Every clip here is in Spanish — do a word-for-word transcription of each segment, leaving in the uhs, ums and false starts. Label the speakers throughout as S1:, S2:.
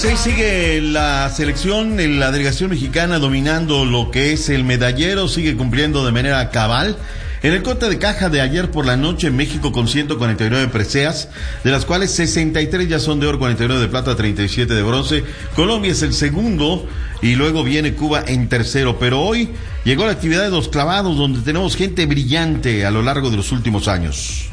S1: Sí, sigue la selección, la delegación mexicana dominando lo que es el medallero, sigue cumpliendo de manera cabal. En el corte de caja de ayer por la noche, México con ciento cuarenta y nueve preseas, de las cuales sesenta y tres ya son de oro, cuarenta y nueve de plata, treinta y siete de bronce. Colombia es el segundo y luego viene Cuba en tercero. Pero hoy llegó la actividad de los clavados, donde tenemos gente brillante a lo largo de los últimos años.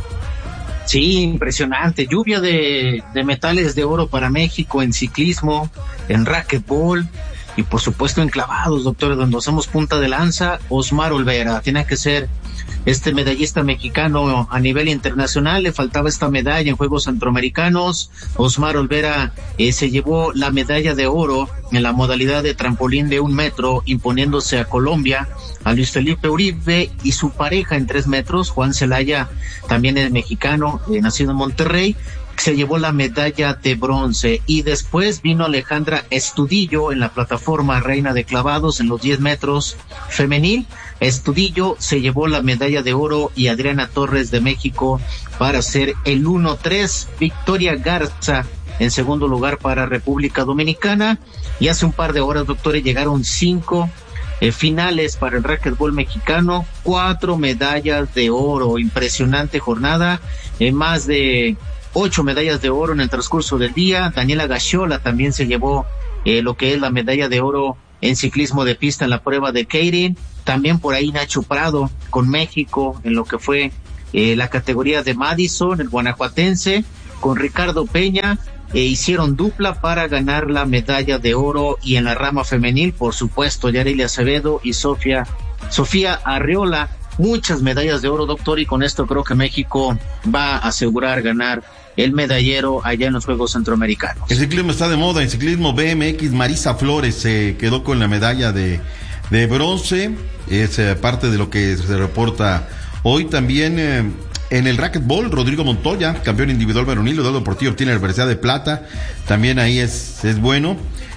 S2: Sí, impresionante. Lluvia de, de metales de oro para México en ciclismo, en racquetball y por supuesto en clavados, doctor, donde usamos punta de lanza. Osmar Olvera tiene que ser este medallista mexicano a nivel internacional. Le faltaba esta medalla en Juegos Centroamericanos. Osmar Olvera eh, se llevó la medalla de oro en la modalidad de trampolín de un metro, imponiéndose a Colombia, a Luis Felipe Uribe y su pareja en tres metros, Juan Celaya, también es mexicano, eh, nacido en Monterrey, se llevó la medalla de bronce. Y después vino Alejandra Estudillo en la plataforma reina de clavados en los diez metros femenil. Estudillo se llevó la medalla de oro y Adriana Torres de México para ser el uno tres. Victoria Garza en segundo lugar para República Dominicana. Y hace un par de horas, doctores, llegaron cinco eh, finales para el racquetball mexicano, cuatro medallas de oro. Impresionante jornada, eh, más de ocho medallas de oro en el transcurso del día. Daniela Gaxiola también se llevó eh, lo que es la medalla de oro en ciclismo de pista en la prueba de Keirin. También por ahí Nacho Prado con México en lo que fue eh, la categoría de Madison, el guanajuatense, con Ricardo Peña, e hicieron dupla para ganar la medalla de oro. Y en la rama femenil, por supuesto, Yareli Acevedo y Sofía, Sofía Arriola, muchas medallas de oro, doctor, y con esto creo que México va a asegurar ganar el medallero allá en los Juegos Centroamericanos.
S1: El ciclismo está de moda. En ciclismo B M X, Marisa Flores se quedó con la medalla de, de bronce. Es eh, parte de lo que se reporta hoy. También eh, en el racquetball, Rodrigo Montoya, campeón individual varonil, lo deportivo, obtiene la presea de plata. También ahí es, es bueno.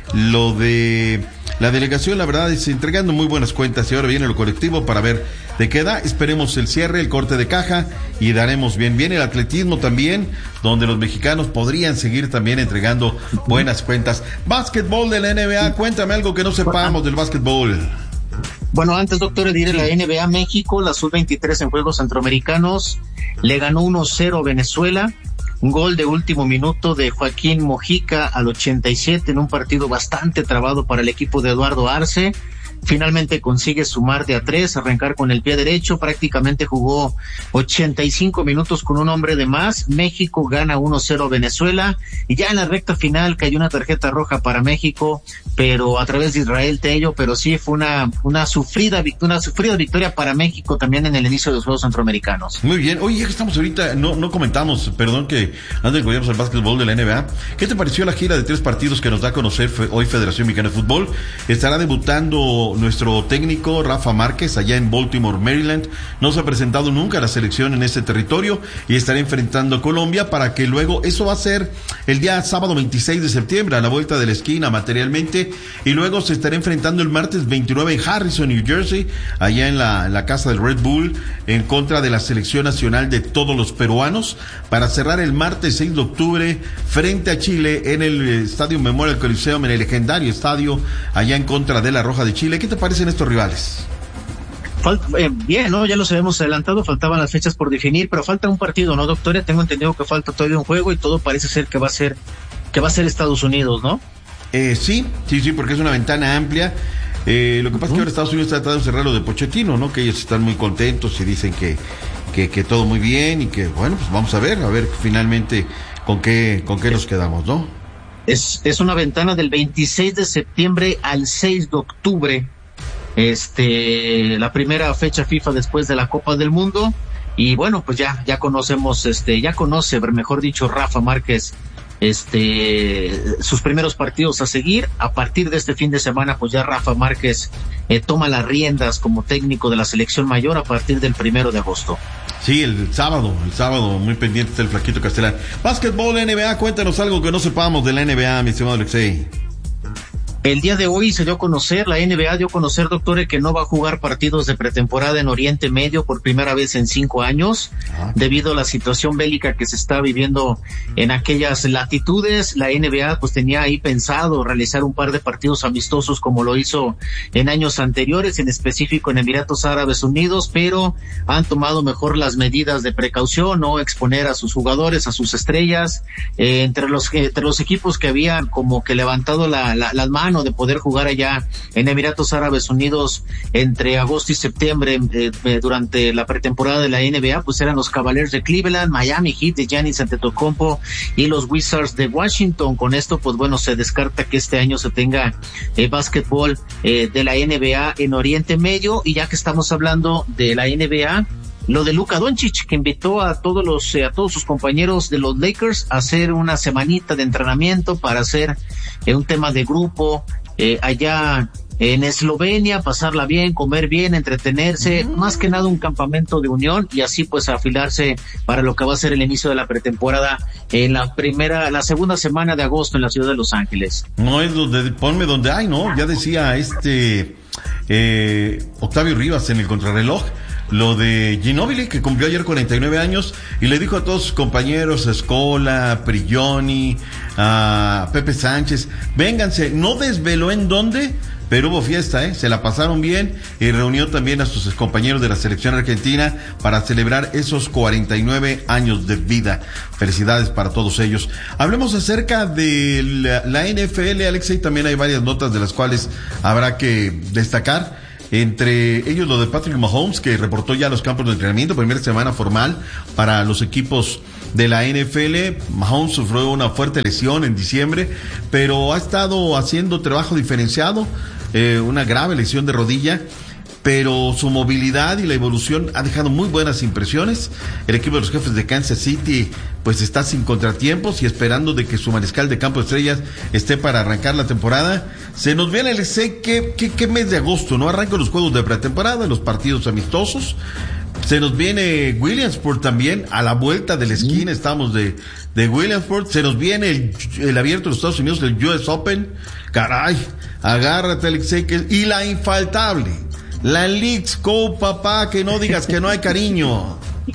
S1: Lo de la delegación, la verdad, es entregando muy buenas cuentas, y ahora viene lo colectivo para ver de qué da. Esperemos el cierre, el corte de caja y daremos bien. Viene el atletismo también, donde los mexicanos podrían seguir también entregando buenas cuentas. Básquetbol de la N B A, cuéntame algo que no sepamos del básquetbol.
S2: Bueno, antes, doctor, diré la N B A México, la sub veintitrés en Juegos Centroamericanos, le ganó uno cero a Venezuela. Un gol de último minuto de Joaquín Mojica al ochenta y siete en un partido bastante trabado para el equipo de Eduardo Arce. Finalmente consigue sumar de a tres, arrancar con el pie derecho. Prácticamente jugó ochenta y cinco minutos con un hombre de más. México gana uno cero a Venezuela. Y ya en la recta final cayó una tarjeta roja para México, pero a través de Israel Tello. Pero sí fue una, una sufrida, una sufrida victoria para México también en el inicio de los Juegos Centroamericanos.
S1: Muy bien. Oye, ya que estamos ahorita, no, no comentamos, perdón que antes de que vayamos al básquetbol de la N B A, ¿qué te pareció la gira de tres partidos que nos da a conocer hoy Federación Mexicana de Fútbol? Estará debutando nuestro técnico Rafa Márquez allá en Baltimore, Maryland. No se ha presentado nunca a la selección en ese territorio y estará enfrentando a Colombia, para que luego, eso va a ser el día sábado veintiséis de septiembre, a la vuelta de la esquina materialmente, y luego se estará enfrentando el martes veintinueve en Harrison, New Jersey, allá en la, en la casa del Red Bull, en contra de la selección nacional de todos los peruanos, para cerrar el martes seis de octubre frente a Chile en el Estadio Memorial Coliseum, en el legendario estadio allá en contra de la Roja de Chile. ¿Qué te parecen estos rivales?
S2: Falt, eh, bien, ¿no? Ya los habíamos adelantado, faltaban las fechas por definir, pero falta un partido, ¿no, doctora? Tengo entendido que falta todavía un juego y todo parece ser que va a ser, que va a ser Estados Unidos, ¿no?
S1: Eh, sí, sí, sí, porque es una ventana amplia. Eh, lo que pasa uh-huh. es que ahora Estados Unidos está tratando de cerrar lo de Pochettino, ¿no? Que ellos están muy contentos y dicen que, que, que todo muy bien y que, bueno, pues vamos a ver, a ver finalmente con qué, con qué nos quedamos, ¿no?
S2: Es, es una ventana del veintiséis de septiembre al seis de octubre. Este, la primera fecha FIFA después de la Copa del Mundo. Y bueno, pues ya, ya conocemos, este, ya conoce, mejor dicho, Rafa Márquez, este, sus primeros partidos a seguir. A partir de este fin de semana, pues ya Rafa Márquez eh, toma las riendas como técnico de la selección mayor a partir del primero de agosto.
S1: Sí, el sábado, el sábado, muy pendiente del flaquito Castellán. Básquetbol, N B A, cuéntanos algo que no sepamos de la N B A, mi estimado Alexei.
S2: El día de hoy se dio a conocer, la N B A dio a conocer, doctor, que no va a jugar partidos de pretemporada en Oriente Medio por primera vez en cinco años, ah. debido a la situación bélica que se está viviendo en aquellas latitudes. La N B A pues tenía ahí pensado realizar un par de partidos amistosos como lo hizo en años anteriores, en específico en Emiratos Árabes Unidos, pero han tomado mejor las medidas de precaución, no exponer a sus jugadores, a sus estrellas, eh, entre los entre los equipos que habían como que levantado la, la, las manos de poder jugar allá en Emiratos Árabes Unidos entre agosto y septiembre eh, eh, durante la pretemporada de la N B A, pues eran los Cavaliers de Cleveland, Miami Heat de Giannis Antetokounmpo y los Wizards de Washington. Con esto, pues bueno, se descarta que este año se tenga eh, básquetbol eh, de la N B A en Oriente Medio. Y ya que estamos hablando de la N B A, lo de Luka Doncic, que invitó a todos los eh, a todos sus compañeros de los Lakers a hacer una semanita de entrenamiento para hacer eh, un tema de grupo eh, allá en Eslovenia, pasarla bien, comer bien, entretenerse, mm. más que nada un campamento de unión y así pues afilarse para lo que va a ser el inicio de la pretemporada en la primera, la segunda semana de agosto en la ciudad de Los Ángeles.
S1: No es donde, ponme donde hay, ¿no? Ya decía este eh, Octavio Rivas en el contrarreloj, lo de Ginóbili, que cumplió ayer cuarenta y nueve años, y le dijo a todos sus compañeros, a Scola, Prigioni, a Pepe Sánchez, vénganse, no desveló en dónde, pero hubo fiesta, ¿eh? Se la pasaron bien, y reunió también a sus compañeros de la selección argentina para celebrar esos cuarenta y nueve años de vida. Felicidades para todos ellos. Hablemos acerca de la, la N F L, Alexei, también hay varias notas de las cuales habrá que destacar. Entre ellos lo de Patrick Mahomes, que reportó ya los campos de entrenamiento, primera semana formal para los equipos de la N F L. Mahomes sufrió una fuerte lesión en diciembre, pero ha estado haciendo trabajo diferenciado, eh, una grave lesión de rodilla, pero su movilidad y la evolución ha dejado muy buenas impresiones. El equipo de los Jefes de Kansas City pues está sin contratiempos y esperando de que su mariscal de campo de estrellas esté para arrancar la temporada. Se nos viene el sé que, que, que mes de agosto, ¿no? Arrancan los juegos de pretemporada, los partidos amistosos. Se nos viene Williamsport también, a la vuelta de la esquina estamos de, de Williamsport. Se nos viene el, el abierto de los Estados Unidos, el U S Open. Caray, agárrate, Alexei, que, y la infaltable, la Leagues Cup, papá, que no digas que no hay cariño.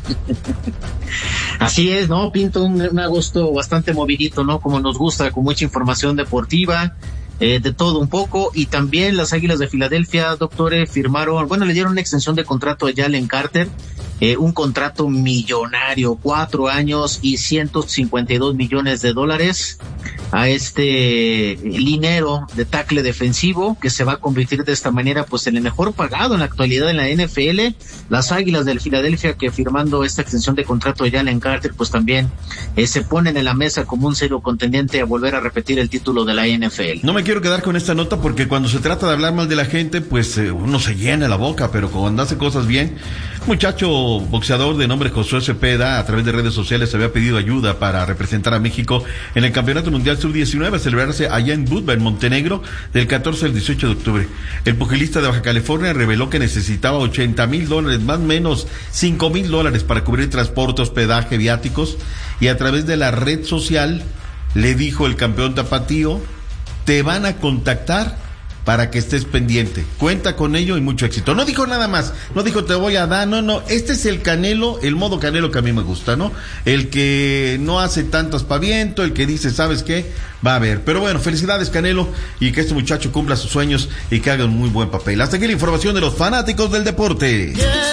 S2: Así es, ¿no? Pinto un, un agosto bastante movidito, ¿no? Como nos gusta, con mucha información deportiva, eh, de todo un poco. Y también las Águilas de Filadelfia, doctores, firmaron, bueno, le dieron una extensión de contrato a Jalen Carter, eh, un contrato millonario, cuatro años y ciento cincuenta y dos millones de dólares a este linero de tackle defensivo que se va a convertir de esta manera pues en el mejor pagado en la actualidad en la N F L. Las Águilas del Filadelfia, que firmando esta extensión de contrato de Jalen Carter pues también eh, se ponen en la mesa como un serio contendiente a volver a repetir el título de la N F L.
S1: No me quiero quedar con esta nota porque cuando se trata de hablar mal de la gente pues eh, uno se llena la boca, pero cuando hace cosas bien, muchacho boxeador de nombre Josué Cepeda a través de redes sociales había pedido ayuda para representar a México en el Campeonato Mundial sub diecinueve a celebrarse allá en Budva, en Montenegro, del catorce al dieciocho de octubre. El pugilista de Baja California reveló que necesitaba ochenta mil dólares, más o menos cinco mil dólares para cubrir transporte, hospedaje, viáticos, y a través de la red social le dijo el campeón tapatío: te van a contactar para que estés pendiente, cuenta con ello y mucho éxito. No dijo nada más, no dijo te voy a dar, no, no, este es el Canelo, el modo Canelo que a mí me gusta, ¿no? El que no hace tanto aspaviento, el que dice, ¿sabes qué? Va a haber. Pero bueno, felicidades, Canelo, y que este muchacho cumpla sus sueños y que haga un muy buen papel. Hasta aquí la información de los fanáticos del deporte.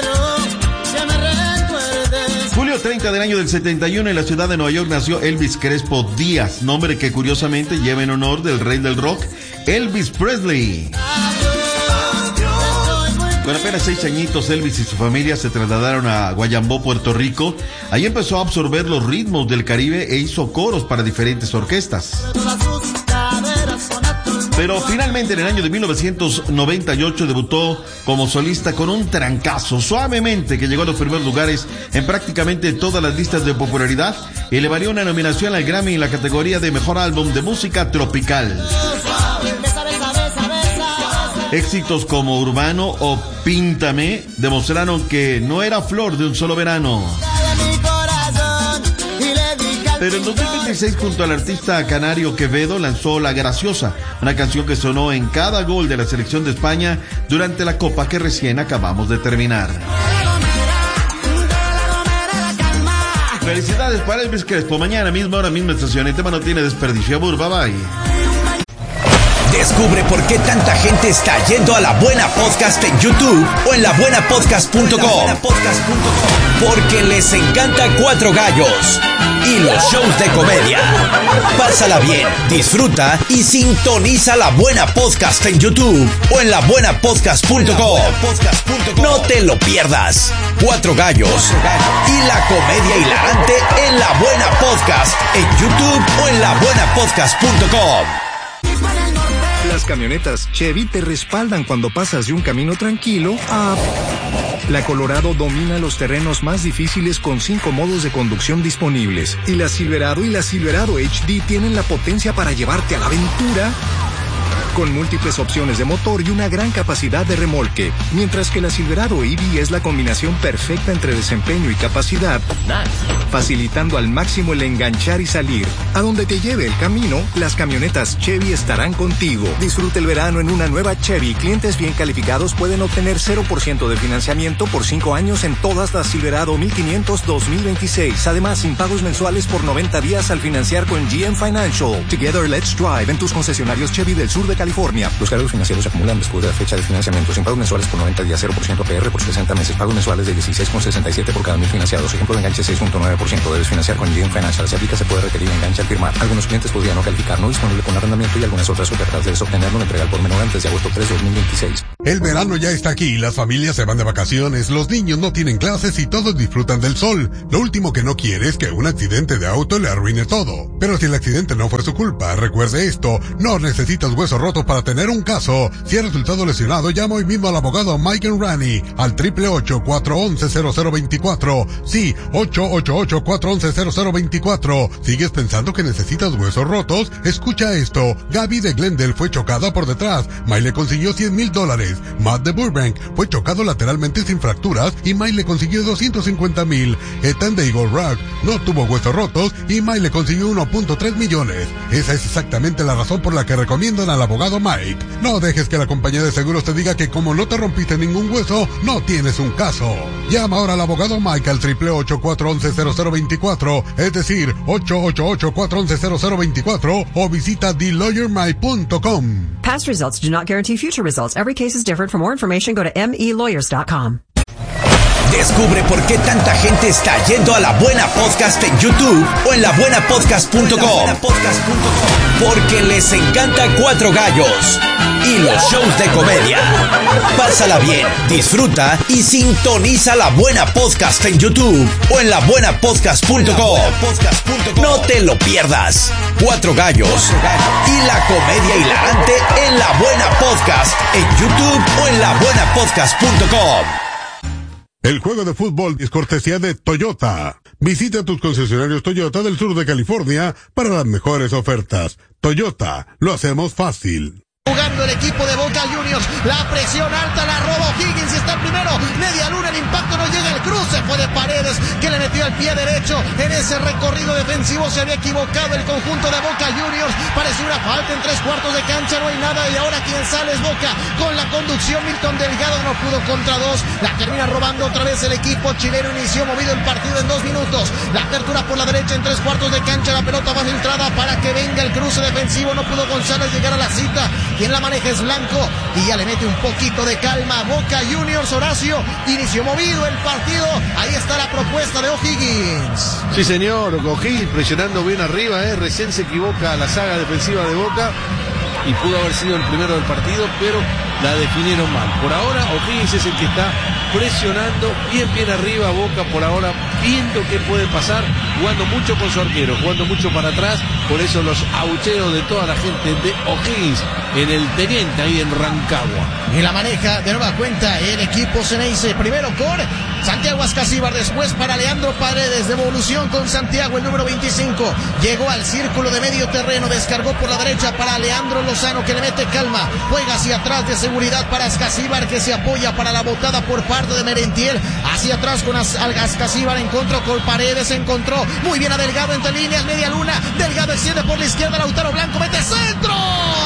S1: Julio treinta del año del setenta y uno, en la ciudad de Nueva York nació Elvis Crespo Díaz, nombre que curiosamente lleva en honor del rey del rock, Elvis Presley. Con apenas seis añitos, Elvis y su familia se trasladaron a Guayambó, Puerto Rico. Ahí empezó a absorber los ritmos del Caribe e hizo coros para diferentes orquestas. Pero finalmente en el año de mil novecientos noventa y ocho debutó como solista con un trancazo, Suavemente, que llegó a los primeros lugares en prácticamente todas las listas de popularidad y le valió una nominación al Grammy en la categoría de Mejor Álbum de Música Tropical. Éxitos como Urbano o Píntame demostraron que no era flor de un solo verano. Pero en dos mil veintiséis, junto al artista canario Quevedo, lanzó La Graciosa, una canción que sonó en cada gol de la selección de España durante la Copa que recién acabamos de terminar. Felicidades para Elvis Crespo. Mañana mismo, ahora mismo estación. El tema no tiene desperdicio. Burba, bye.
S3: Descubre por qué tanta gente está yendo a La Buena Podcast en YouTube o en la buena podcast punto com. Porque les encanta Cuatro Gallos y los shows de comedia. Pásala bien, disfruta y sintoniza La Buena Podcast en YouTube o en la buena podcast punto com. No te lo pierdas. Cuatro Gallos y la comedia hilarante en La Buena Podcast en YouTube o en la buena podcast punto com.
S4: Las camionetas Chevy te respaldan cuando pasas de un camino tranquilo a... La Colorado domina los terrenos más difíciles con cinco modos de conducción disponibles. Y la Silverado y la Silverado H D tienen la potencia para llevarte a la aventura con múltiples opciones de motor y una gran capacidad de remolque. Mientras que la Silverado E V es la combinación perfecta entre desempeño y capacidad, facilitando al máximo el enganchar y salir. A donde te lleve el camino, las camionetas Chevy estarán contigo. Disfruta el verano en una nueva Chevy. Clientes bien calificados pueden obtener cero por ciento de financiamiento por cinco años en todas las Silverado mil quinientos dos mil veintiséis. Además, sin pagos mensuales por noventa días al financiar con G M Financial. Together, let's drive en tus concesionarios Chevy del sur de California. Los cargos financieros se acumulan después de la fecha de financiamiento. Sin pagos mensuales por noventa días, cero por ciento A P R por sesenta meses. Pagos mensuales de dieciséis con sesenta y siete por cada mil financiados. Ejemplo de enganche seis punto nueve por ciento. Debes financiar con G M Financial. Si aplica, se puede requerir enganche al firmar. Algunos clientes podrían no calificar. No disponible con arrendamiento y algunas otras ofertas. Debes obtenerlo en entrega por menor antes de agosto tres de dos mil veintiséis.
S5: El verano ya está aquí. Las familias se van de vacaciones. Los niños no tienen clases y todos disfrutan del sol. Lo último que no quiere es que un accidente de auto le arruine todo. Pero si el accidente no fue su culpa, recuerde esto. No necesitas hueso roto para tener un caso. Si ha resultado lesionado, llama hoy mismo al abogado Mike Enrani al triple ocho, cuatro once, cero cero veinticuatro. Sí, ocho ocho ocho, cuatro once, cero cero veinticuatro. ¿Sigues pensando que necesitas huesos rotos? Escucha esto. Gaby de Glendale fue chocada por detrás. Mike le consiguió cien mil dólares. Matt de Burbank fue chocado lateralmente sin fracturas y Mike le consiguió doscientos cincuenta mil. Ethan de Eagle Rock no tuvo huesos rotos y Mike le consiguió uno punto tres millones. Esa es exactamente la razón por la que recomiendan al abogado Mike. No dejes que la compañía de seguros te diga que como no te rompiste ningún hueso, no tienes un caso. Llama ahora al abogado Mike al triple ocho, cuatro once, cero cero veinticuatro, es decir, ocho ocho ocho, cuatro once, cero cero veinticuatro o visita the lawyer mike punto com.
S6: Past results do not guarantee future results. Every case is different. For more information, go to m e lawyers dot com.
S3: Descubre por qué tanta gente está yendo a La Buena Podcast en YouTube o en la buena podcast punto com. Porque les encanta Cuatro Gallos y los shows de comedia. Pásala bien, disfruta y sintoniza La Buena Podcast en YouTube o en la buena podcast punto com. No te lo pierdas. Cuatro Gallos y la comedia hilarante en La Buena Podcast en YouTube o en la buena podcast punto com.
S5: El juego de fútbol es cortesía de Toyota. Visita tus concesionarios Toyota del sur de California para las mejores ofertas. Toyota, lo hacemos fácil.
S7: Jugando el equipo de Boca Juniors, la presión alta, la roba O'Higgins y está el primero, media luna, el impacto no llega, el cruce fue de Paredes que le metió el pie derecho en ese recorrido defensivo, se había equivocado el conjunto de Boca Juniors, pareció una falta en tres cuartos de cancha, no hay nada y ahora quien sale es Boca, con la conducción Milton Delgado no pudo contra dos, la termina robando otra vez el equipo chileno, inició movido el partido en dos minutos, la apertura por la derecha en tres cuartos de cancha, la pelota va filtrada para que venga el cruce defensivo, no pudo González llegar a la cita. Quien la maneja es Blanco y ya le mete un poquito de calma. Boca Juniors, Horacio, inició movido el partido. Ahí está la propuesta de O'Higgins.
S8: Sí, señor, O'Higgins presionando bien arriba, eh. Recién se equivoca la saga defensiva de Boca y pudo haber sido el primero del partido, pero la definieron mal. Por ahora, O'Higgins es el que está presionando bien, bien arriba. Boca por ahora viendo qué puede pasar, jugando mucho con su arquero, jugando mucho para atrás. Por eso los abucheos de toda la gente de O'Higgins en el Teniente, ahí en Rancagua.
S7: Y la maneja de nueva cuenta el equipo Ceneice. Primero con Santiago Ascasíbar, después para Leandro Paredes. Devolución con Santiago, el número veinticinco. Llegó al círculo de medio terreno, descargó por la derecha para Leandro Lozano, que le mete calma. Juega hacia atrás de seguridad para Ascasíbar, que se apoya para la botada por parte de Merentiel. Hacia atrás con Ascasíbar, encontró con Paredes, encontró Delgado, muy bien a Delgado entre líneas, media luna, Delgado extiende por la izquierda, Lautaro Blanco mete centro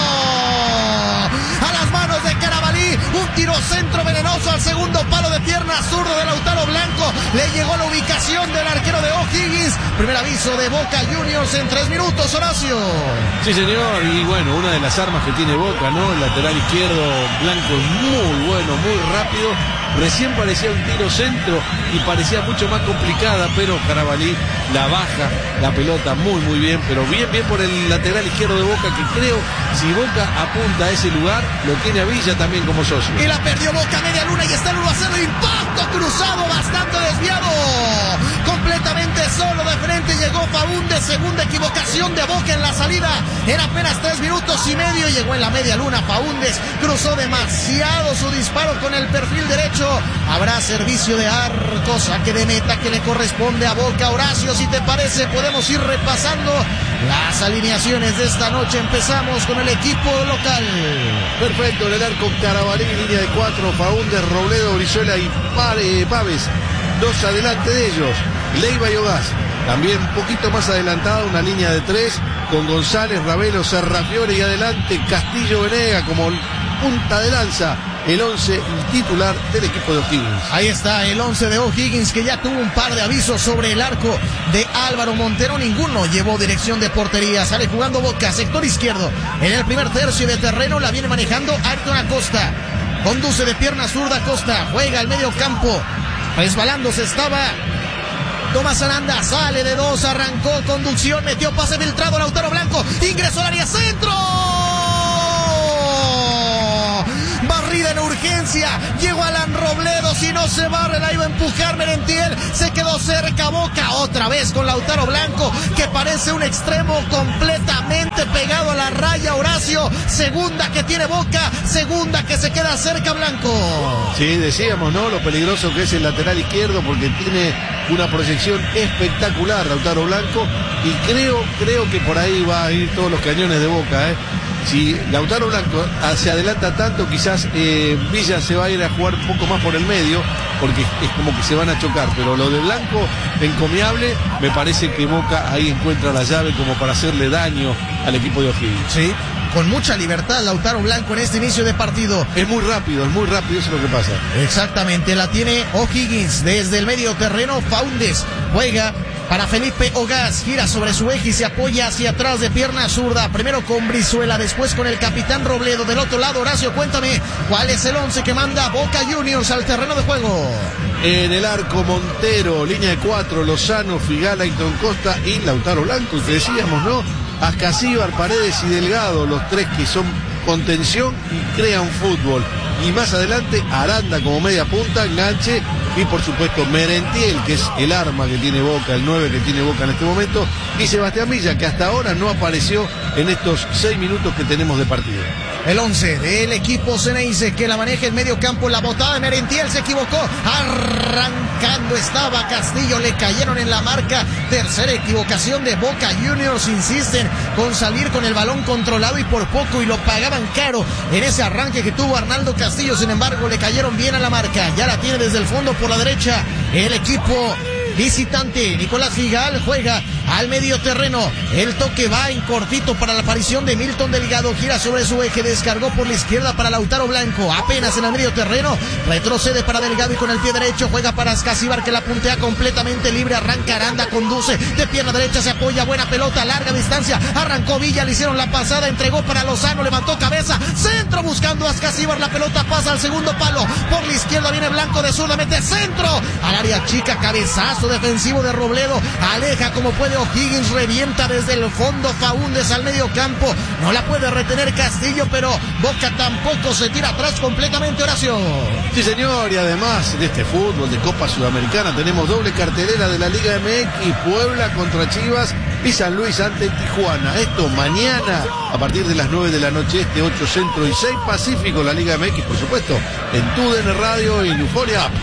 S7: a las manos de Carabalí, un tiro centro venenoso al segundo palo de pierna zurdo de Lautaro Blanco, le llegó la ubicación del arquero de O'Higgins. Primer aviso de Boca Juniors en tres minutos, Horacio.
S8: Sí, señor, y bueno, una de las armas que tiene Boca, ¿no? El lateral izquierdo Blanco es muy bueno, muy rápido. Recién parecía un tiro centro y parecía mucho más complicada, pero Carabalí la baja, la pelota muy muy bien, pero bien bien por el lateral izquierdo de Boca, que creo, si Boca apunta a ese lugar, lo tiene a Villa también como socio.
S7: Y la perdió Boca, media luna, y está el uno a cero, impacto cruzado, bastante desviado, completamente solo de frente llegó Faúndez, segunda equivocación de Boca en la salida, en apenas tres minutos y medio, llegó en la media luna Faúndez, cruzó demasiado su disparo con el perfil derecho. Habrá servicio de arco, saque de meta que le corresponde a Boca. Horacio, si te parece, podemos ir repasando las alineaciones de esta noche. Empezamos con el equipo local.
S8: Perfecto, en el arco Carabalí, línea de cuatro, Faúndez, Robledo, Brizuela y Paves, dos adelante de ellos, Leiva y Ogaz. También un poquito más adelantada una línea de tres con González, Ravelo, Serrafiore y adelante Castillo Venega como punta de lanza. El once titular del equipo de O'Higgins.
S7: Ahí está el once de O'Higgins, que ya tuvo un par de avisos sobre el arco de Álvaro Montero. Ninguno llevó dirección de portería. Sale jugando Boca, sector izquierdo. En el primer tercio de terreno la viene manejando Ayrton Acosta. Conduce de pierna zurda Acosta. Juega al medio campo. Resbalándose estaba Tomás Aranda. Sale de dos, arrancó conducción, metió pase filtrado Lautaro Blanco. Ingresó al área, centro. Barrida en urgencia, llegó Alan Robledo, si no se barre la iba a empujar Merentiel, se quedó cerca Boca, otra vez con Lautaro Blanco, que parece un extremo completamente pegado a la raya. Horacio, segunda que tiene Boca, segunda que se queda cerca Blanco.
S8: Sí, decíamos, ¿no? Lo peligroso que es el lateral izquierdo, porque tiene una proyección espectacular Lautaro Blanco, y creo, creo que por ahí va a ir todos los cañones de Boca, ¿eh? Si Lautaro Blanco se adelanta tanto, quizás eh, Villa se va a ir a jugar un poco más por el medio, porque es como que se van a chocar, pero lo de Blanco, encomiable, me parece que Boca ahí encuentra la llave como para hacerle daño al equipo de O'Higgins.
S7: Sí, con mucha libertad Lautaro Blanco en este inicio de partido.
S8: Es muy rápido, es muy rápido, eso es lo que pasa.
S7: Exactamente, la tiene O'Higgins desde el medio terreno. Faúndez juega para Felipe Ogaz, gira sobre su eje y se apoya hacia atrás de pierna zurda, primero con Brizuela, después con el capitán Robledo. Del otro lado, Horacio, cuéntame, ¿cuál es el once que manda Boca Juniors al terreno de juego?
S8: En el arco Montero, línea de cuatro, Lozano, Figala, Ayrton Costa y Lautaro Blanco, que decíamos, ¿no? Ascasíbar, Paredes y Delgado, los tres que son contención y crean fútbol. Y más adelante Aranda como media punta, enganche, y por supuesto Merentiel, que es el arma que tiene Boca, el nueve que tiene Boca en este momento, y Sebastián Villa, que hasta ahora no apareció en estos seis minutos que tenemos de partido.
S7: El once del equipo Ceneice, que la maneja en medio campo, la botada de Merentiel, se equivocó, arrancando estaba Castillo, le cayeron en la marca. Tercera equivocación de Boca Juniors, insisten con salir con el balón controlado y por poco, y lo pagaban caro en ese arranque que tuvo Arnaldo Castillo. Sin embargo, le cayeron bien a la marca. Ya la tiene desde el fondo por la derecha el equipo visitante. Nicolás Figal juega al medio terreno. El toque va en cortito para la aparición de Milton Delgado. Gira sobre su eje, descargó por la izquierda para Lautaro Blanco. Apenas en el medio terreno, retrocede para Delgado y con el pie derecho juega para Ascasíbar, que la puntea completamente libre. Arranca Aranda, conduce de pierna derecha, se apoya, buena pelota a larga distancia. Arrancó Villa, le hicieron la pasada, entregó para Lozano, levantó cabeza, centro buscando a Ascasíbar, la pelota pasa al segundo palo. Por la izquierda viene Blanco de zurda, mete centro al área chica, cabezazo defensivo de Robledo, aleja como puede O'Higgins, revienta desde el fondo Faúndez al medio campo, no la puede retener Castillo, pero Boca tampoco se tira atrás completamente. Horacio.
S8: Sí, señor, y además de este fútbol de Copa Sudamericana tenemos doble cartelera de la Liga M X, Puebla contra Chivas y San Luis ante Tijuana. Esto mañana a partir de las nueve de la noche, este ocho Centro y seis Pacífico, la Liga M X, por supuesto, en Tu D N Radio y en Euforia App.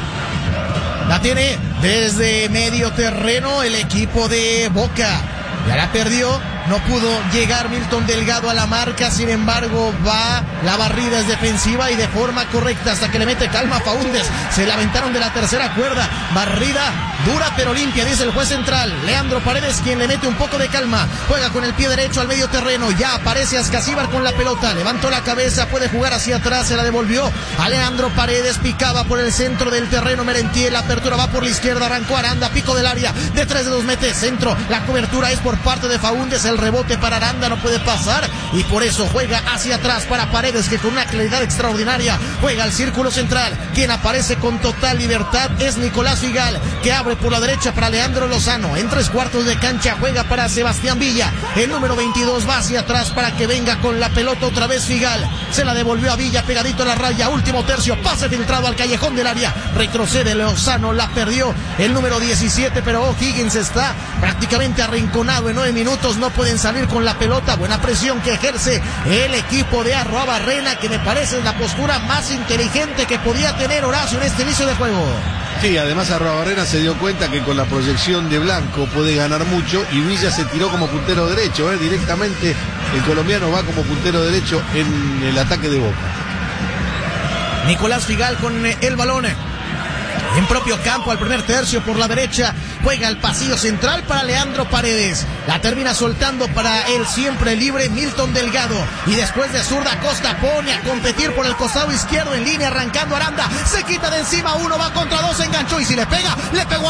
S7: La tiene desde medio terreno el equipo de Boca. Ya la perdió no pudo llegar Milton Delgado a la marca, sin embargo va, la barrida es defensiva y de forma correcta hasta que le mete calma a Faúndez. Se la aventaron de la tercera cuerda, barrida dura pero limpia, dice el juez central. Leandro Paredes quien le mete un poco de calma, juega con el pie derecho al medio terreno, ya aparece Ascasíbar con la pelota, levantó la cabeza, puede jugar hacia atrás, se la devolvió a Leandro Paredes, picaba por el centro del terreno Merentiel, la apertura va por la izquierda, arrancó Aranda, pico del área, de tres dedos mete centro, la cobertura es por parte de Faúndez, el rebote para Aranda no puede pasar y por eso juega hacia atrás para Paredes, que con una claridad extraordinaria juega al círculo central. Quien aparece con total libertad es Nicolás Figal, que abre por la derecha para Leandro Lozano, en tres cuartos de cancha juega para Sebastián Villa, el número veintidós va hacia atrás para que venga con la pelota otra vez Figal, se la devolvió a Villa pegadito a la raya, último tercio, pase filtrado al callejón del área, retrocede Lozano, la perdió el número diecisiete, pero O'Higgins está prácticamente arrinconado en nueve minutos, no pueden salir con la pelota, buena presión que ejerce el equipo de Arruabarrena, que me parece la postura más inteligente que podía tener Horacio en este inicio de juego.
S8: Sí, además Arruabarrena se dio cuenta que con la proyección de Blanco puede ganar mucho y Villa se tiró como puntero derecho, ¿eh? Directamente el colombiano va como puntero derecho en el ataque de Boca.
S7: Nicolás Figal con el balón en propio campo al primer tercio por la derecha, juega el pasillo central para Leandro Paredes, la termina soltando para el siempre libre Milton Delgado y después de zurda Costa pone a competir por el costado izquierdo en línea, arrancando Aranda, se quita de encima, uno va contra dos, enganchó y si le pega, le pegó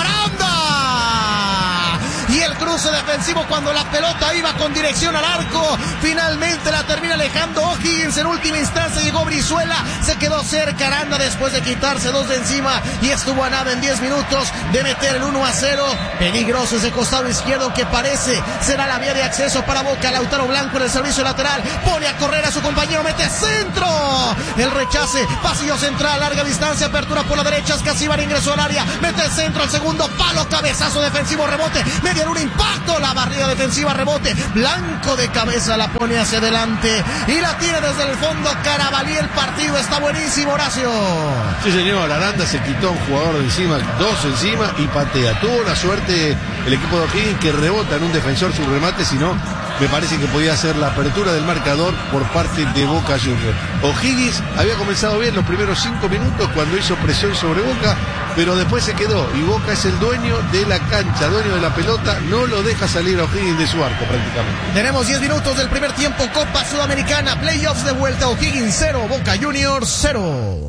S7: Aranda y el cruce defensivo cuando la pelota iba con dirección al arco, finalmente la termina alejando O'Higgins, en última instancia llegó Brizuela, se quedó cerca Aranda después de quitarse dos de encima y estuvo a nada en diez minutos de meter el uno a cero, peligroso ese costado izquierdo que parece será la vía de acceso para Boca. Lautaro Blanco en el servicio lateral, pone a correr a su compañero, mete centro, el rechace, pasillo central, larga distancia, apertura por la derecha, Ascasíbar ingresó al área, mete el centro al segundo palo, cabezazo defensivo, rebote, media luna, impacto, la barrida defensiva, rebote, Blanco de cabeza la pone hacia adelante y la tira desde el fondo Carabalí, el partido está buenísimo, Horacio.
S8: Sí señor, Aranda se quitó a un jugador de encima, dos encima y patea, tuvo la suerte el equipo de O'Higgins que rebota en un defensor su remate, si no me parece que podía ser la apertura del marcador por parte de Boca Juniors. O'Higgins había comenzado bien los primeros cinco minutos cuando hizo presión sobre Boca, pero después se quedó y Boca es el dueño de la cancha, dueño de la pelota, no lo deja salir a O'Higgins de su arco prácticamente.
S7: Tenemos diez minutos del primer tiempo, Copa Sudamericana, playoffs de vuelta, O'Higgins cero, Boca Juniors cero.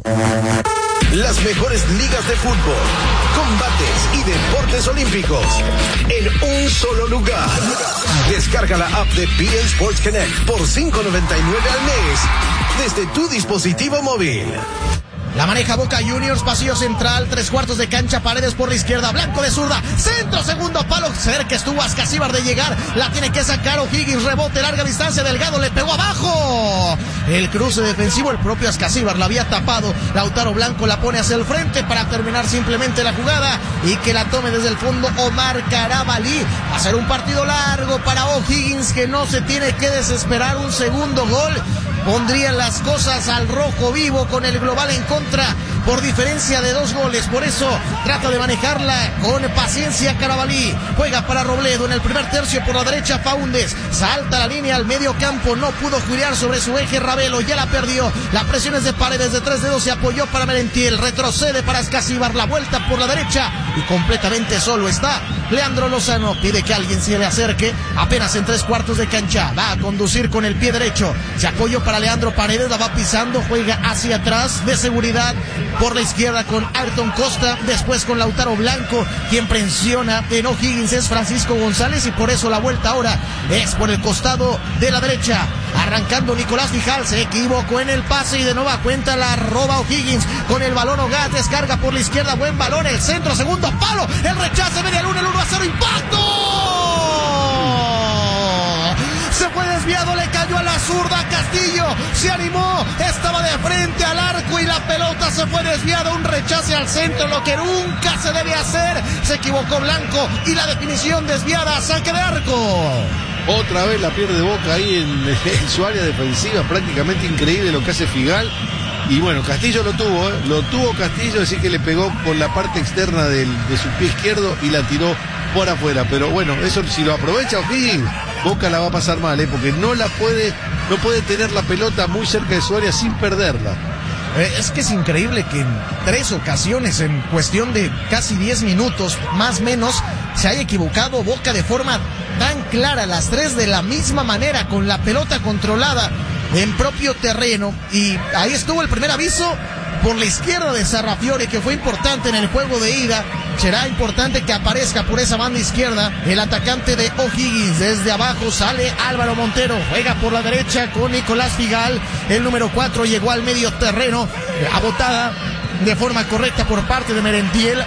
S3: Las mejores ligas de fútbol, combates y deportes olímpicos en un solo lugar. Descarga la app de P N Sports Connect por cinco noventa y nueve al mes desde tu dispositivo móvil.
S7: La maneja Boca Juniors, pasillo central, tres cuartos de cancha, Paredes por la izquierda, Blanco de zurda, centro, segundo palo, cerca estuvo Ascasíbar de llegar, la tiene que sacar O'Higgins, rebote, larga distancia, Delgado le pegó abajo, el cruce defensivo, el propio Ascasíbar la había tapado, Lautaro Blanco la pone hacia el frente para terminar simplemente la jugada y que la tome desde el fondo Omar Carabalí. Va a ser un partido largo para O'Higgins que no se tiene que desesperar, un segundo gol pondrían las cosas al rojo vivo con el global en contra por diferencia de dos goles, por eso trata de manejarla con paciencia Carabalí, juega para Robledo en el primer tercio por la derecha, Faúndez, salta la línea al medio campo, no pudo girar sobre su eje Ravelo, ya la perdió, la presión es de Paredes, de tres dedos se apoyó para Merentiel, retrocede para Ascasíbar, la vuelta por la derecha y completamente solo está Leandro Lozano, pide que alguien se le acerque, apenas en tres cuartos de cancha, va a conducir con el pie derecho, se apoyó para Leandro Paredes, la va pisando, juega hacia atrás de seguridad por la izquierda con Ayrton Costa, después con Lautaro Blanco, quien presiona en O'Higgins es Francisco González y por eso la vuelta ahora es por el costado de la derecha, arrancando Nicolás Fijal, se equivocó en el pase y de nueva cuenta la roba O'Higgins con el balón Hogat, descarga por la izquierda, buen balón, el centro, segundo palo, el rechace, media luna, el uno a cero, impacto, se fue desviado, le cayó a la zurda, Castillo se animó, estaba de frente al arco y la pelota se fue desviada, un rechace al centro, lo que nunca se debe hacer, se equivocó Blanco y la definición desviada, saque de arco.
S8: Otra vez la pierde Boca ahí en, en su área defensiva, prácticamente increíble lo que hace Figal. Y bueno, Castillo lo tuvo, ¿eh? lo tuvo Castillo, así que le pegó por la parte externa del, de su pie izquierdo y la tiró por afuera. Pero bueno, eso si lo aprovecha O'Higgins, Boca la va a pasar mal, ¿eh? Porque no la puede, no puede tener la pelota muy cerca de su área sin perderla.
S7: Eh, es que es increíble que en tres ocasiones, en cuestión de casi diez minutos, más o menos, se haya equivocado Boca de forma tan clara, las tres de la misma manera, con la pelota controlada en propio terreno. Y ahí estuvo el primer aviso por la izquierda de Sarrafiore, que fue importante en el juego de ida. Será importante que aparezca por esa banda izquierda el atacante de O'Higgins. Desde abajo sale Álvaro Montero, juega por la derecha con Nicolás Figal. El número cuatro llegó al medio terreno, abotada de forma correcta por parte de Merentiel.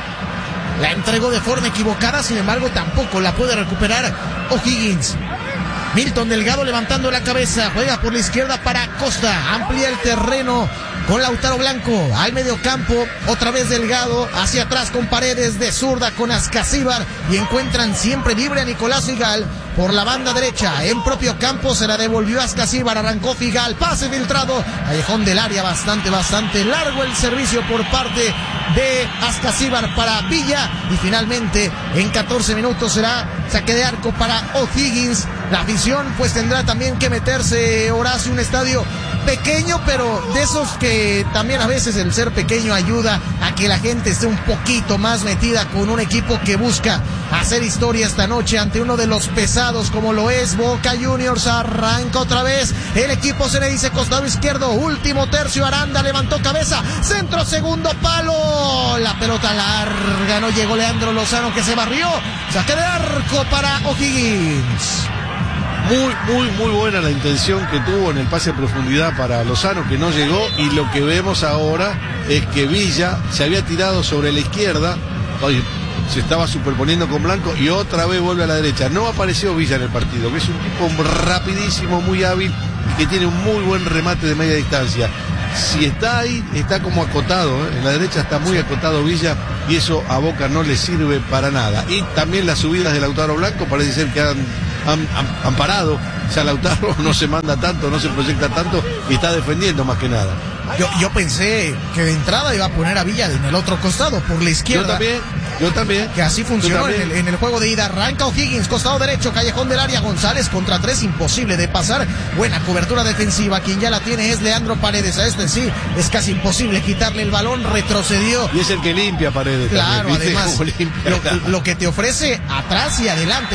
S7: La entregó de forma equivocada, sin embargo tampoco la puede recuperar O'Higgins. Milton Delgado levantando la cabeza, juega por la izquierda para Costa, amplía el terreno con Lautaro Blanco al medio campo, otra vez Delgado hacia atrás con Paredes, de zurda con Ascasíbar, y encuentran siempre libre a Nicolás Figal por la banda derecha, en propio campo se la devolvió Ascasíbar, arrancó Figal, pase filtrado, callejón del área, bastante, bastante largo el servicio por parte de Ascasíbar para Villa, y finalmente en catorce minutos será saque de arco para O'Higgins. La afición pues tendrá también que meterse, Horacio, un estadio pequeño, pero de esos que también a veces el ser pequeño ayuda a que la gente esté un poquito más metida con un equipo que busca hacer historia esta noche ante uno de los pesados como lo es Boca Juniors. Arranca otra vez el equipo, se le dice costado izquierdo, último tercio, Aranda levantó cabeza, centro, segundo palo, la pelota larga, no llegó Leandro Lozano, que se barrió, saque de arco para O'Higgins.
S8: Muy, muy, muy buena la intención que tuvo en el pase a profundidad para Lozano, que no llegó, y lo que vemos ahora es que Villa se había tirado sobre la izquierda, oye, se estaba superponiendo con Blanco y otra vez vuelve a la derecha. No apareció Villa en el partido, que es un tipo rapidísimo, muy hábil y que tiene un muy buen remate de media distancia. Si está ahí, está como acotado, ¿eh? En la derecha está muy acotado Villa, y eso a Boca no le sirve para nada. Y también las subidas de Lautaro Blanco parece ser que han, han, han, han parado. O sea, Lautaro no se manda tanto, no se proyecta tanto y está defendiendo más que nada.
S7: Yo, yo pensé que de entrada iba a poner a Villa en el otro costado, por la izquierda.
S8: Yo también, yo también.
S7: Que así funcionó en el, en el juego de ida. Arranca O'Higgins, costado derecho, callejón del área, González contra tres, imposible de pasar. Buena cobertura defensiva, quien ya la tiene es Leandro Paredes. A este sí, es casi imposible quitarle el balón, retrocedió.
S8: Y es el que limpia Paredes.
S7: Claro,
S8: también,
S7: además, lo, lo que te ofrece atrás y adelante.